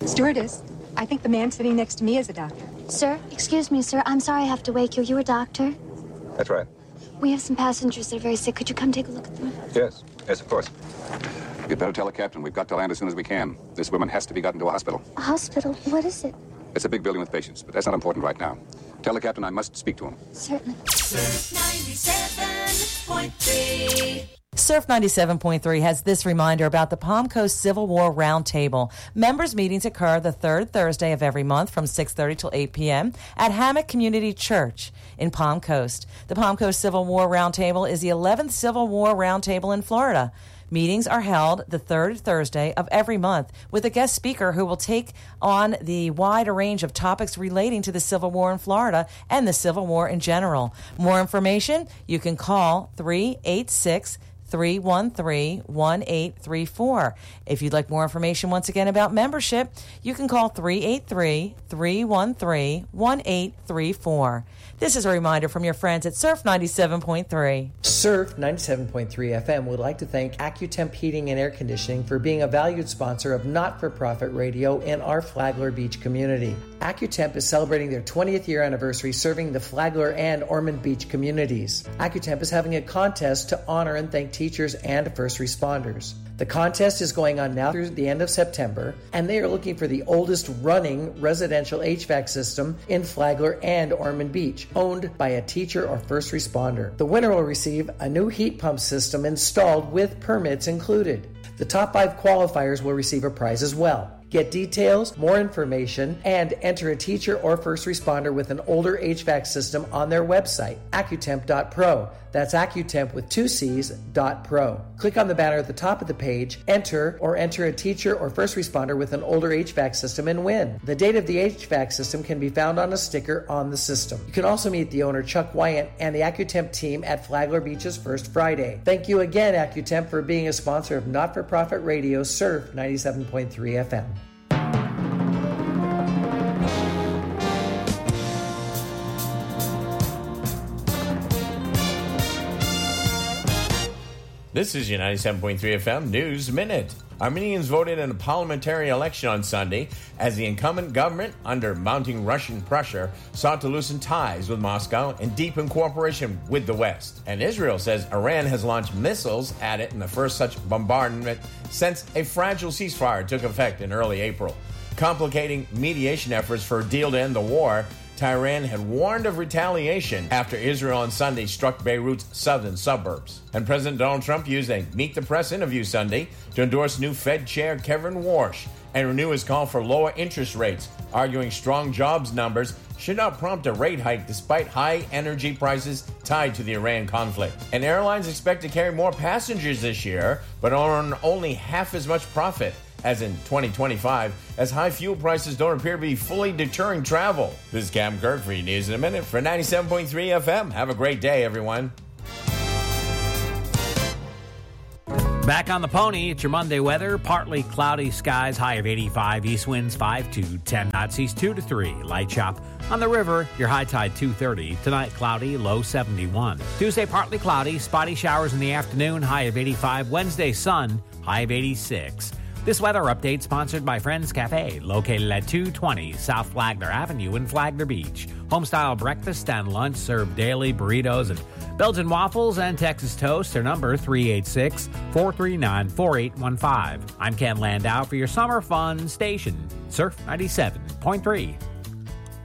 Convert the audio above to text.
Stewardess, I think the man sitting next to me is a doctor. Sir, excuse me, sir. I'm sorry I have to wake you. You a doctor? That's right. We have some passengers that are very sick. Could you come take a look at them? Yes, of course. You'd better tell the captain we've got to land as soon as we can. This woman has to be gotten to a hospital. A hospital? What is it? It's a big building with patients, but that's not important right now. Tell the captain I must speak to him. Certainly. Surf 97.3. Surf 97.3 has this reminder about the Palm Coast Civil War Roundtable. Members' meetings occur the third Thursday of every month from 6:30 till 8 p.m. at Hammock Community Church in Palm Coast. The Palm Coast Civil War Roundtable is the 11th Civil War Roundtable in Florida. Meetings are held the third Thursday of every month with a guest speaker who will take on the wide range of topics relating to the Civil War in Florida and the Civil War in general. More information, you can call 386-313-1834. If you'd like more information once again about membership, you can call 383-313-1834. This is a reminder from your friends at Surf 97.3. Surf 97.3 FM would like to thank AccuTemp Heating and Air Conditioning for being a valued sponsor of not-for-profit radio in our Flagler Beach community. AccuTemp is celebrating their 20th year anniversary serving the Flagler and Ormond Beach communities. AccuTemp is having a contest to honor and thank teachers and first responders. The contest is going on now through the end of September, and they are looking for the oldest running residential HVAC system in Flagler and Ormond Beach, owned by a teacher or first responder. The winner will receive a new heat pump system installed with permits included. The top 5 qualifiers will receive a prize as well. Get details, more information, and enter a teacher or first responder with an older HVAC system on their website, accutemp.pro. That's accutemp with 2 C's, .pro. Click on the banner at the top of the page, enter a teacher or first responder with an older HVAC system and win. The date of the HVAC system can be found on a sticker on the system. You can also meet the owner, Chuck Wyant, and the AccuTemp team at Flagler Beach's First Friday. Thank you again, AccuTemp, for being a sponsor of not-for-profit radio Surf 97.3 FM. This is your 97.3 FM News Minute. Armenians voted in a parliamentary election on Sunday as the incumbent government, under mounting Russian pressure, sought to loosen ties with Moscow and deepen cooperation with the West. And Israel says Iran has launched missiles at it in the first such bombardment since a fragile ceasefire took effect in early April. Complicating mediation efforts for a deal to end the war, Tehran had warned of retaliation after Israel on Sunday struck Beirut's southern suburbs. And President Donald Trump used a Meet the Press interview Sunday to endorse new Fed Chair Kevin Warsh and renew his call for lower interest rates, arguing strong jobs numbers should not prompt a rate hike despite high energy prices tied to the Iran conflict. And airlines expect to carry more passengers this year, but earn only half as much profit as in 2025, as high fuel prices don't appear to be fully deterring travel. This is Cam Kirk for your News in a Minute for 97.3 FM. Have a great day, everyone. Back on the pony, it's your Monday weather. Partly cloudy skies, high of 85. East winds 5 to 10 knots, east 2 to 3. Light chop on the river, your high tide 2:30. Tonight, cloudy, low 71. Tuesday, partly cloudy, spotty showers in the afternoon, high of 85. Wednesday, sun, high of 86. This weather update sponsored by Friends Cafe, located at 220 South Flagler Avenue in Flagler Beach. Homestyle breakfast and lunch served daily, burritos and Belgian waffles and Texas toast. Their number 386-439-4815. I'm Ken Landau for your summer fun station, Surf 97.3.